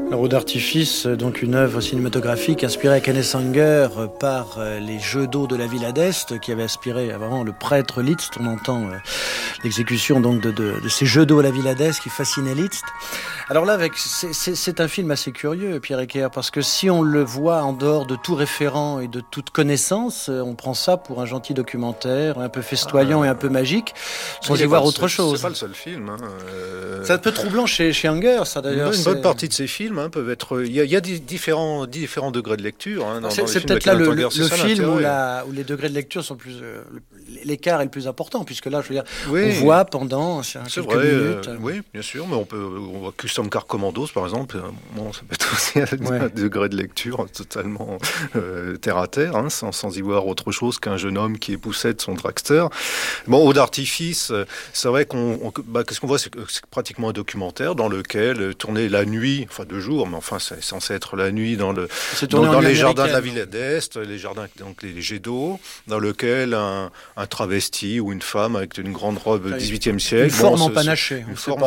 Le Roue d'artifice, donc une œuvre cinématographique inspirée à Kenneth Anger par les jeux d'eau de la Villa d'Est, qui avait inspiré vraiment le prêtre Liszt. On entend l'exécution donc de ces jeux d'eau à la Villa d'Est qui fascinait Liszt. Alors là, c'est un film assez curieux, Pierre Ecker, parce que si on le voit en dehors de tout référent et de toute connaissance, on prend ça pour un gentil documentaire, un peu festoyant et un peu magique, sans y voir autre chose. C'est pas le seul film. C'est un peu troublant chez Anger, ça d'ailleurs. Une bonne partie de ces films peuvent être. Il y a différents degrés de lecture. C'est peut-être là le film où les degrés de lecture sont plus. L'écart est le plus important, puisque là, je veux dire, on voit pendant quelques minutes. Oui, bien sûr, mais on voit Custom Car Commandos, par exemple. Bon, ça peut être aussi un degré de lecture totalement terre à terre, sans y voir autre chose qu'un jeune homme qui époussette son dragster. Bon, Roue d'artifice, c'est vrai qu'est-ce qu'on voit, c'est pratiquement un documentaire dans lequel tourner la nuit, enfin 2 jours, mais enfin c'est censé être la nuit dans les jardins de la Villa d'Est, les jardins, donc les jets d'eau, dans lequel un travesti ou une femme avec une grande robe 18e siècle. Une forme empanachée.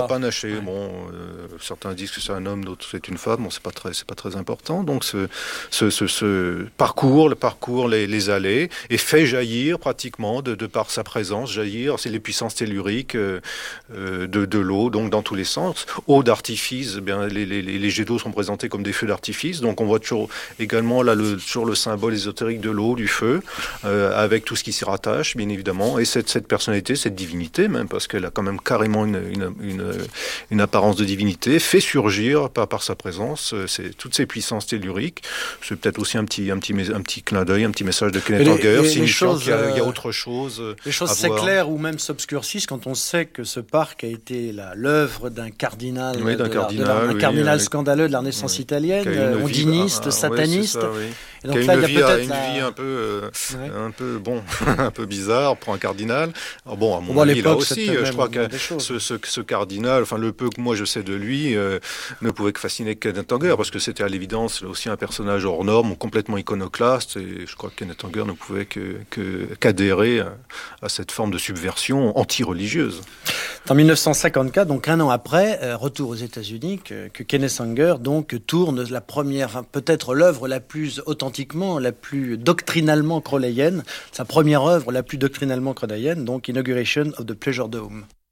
Certains disent que c'est un homme, d'autres c'est une femme. Bon, c'est pas très important. Donc ce parcours les allées et fait jaillir pratiquement de par sa présence, c'est les puissances telluriques de l'eau, donc dans tous les sens. Eau d'artifice, les jets d'eau sont présentés comme des feux d'artifice. Donc on voit toujours également là toujours le symbole ésotérique de l'eau, du feu, avec tout ce qui s'y rattache, bien évidemment. Et cette personnalité, cette divinité même, parce qu'elle a quand même carrément une apparence de divinité, fait surgir par sa présence toutes ces puissances telluriques. C'est peut-être aussi un petit clin d'œil, un petit message de Kenneth Anger, signifiant qu'il y a autre chose. Les choses s'éclairent ou même s'obscurcissent quand on sait que ce parc a été l'œuvre d'un cardinal, un cardinal scandaleux de la Renaissance italienne, ondiniste, sataniste. Et donc là, il y a une vie un peu bizarre pour un cardinal. Alors bon, à mon avis, là aussi, je crois que ce cardinal, enfin le peu que moi je sais de lui, ne pouvait que fasciner Kenneth Anger, parce que c'était à l'évidence là aussi un personnage hors norme, complètement iconoclaste, et je crois que Kenneth Anger ne pouvait qu'adhérer à cette forme de subversion anti-religieuse. En 1954, donc un an après, retour aux États-Unis, que Kenneth Anger donc tourne la première, peut-être l'œuvre la plus authentiquement, la plus doctrinalement crowleyenne, sa première œuvre la plus doctrinalement crowleyenne, donc Inauguration of the Pleasure Dome.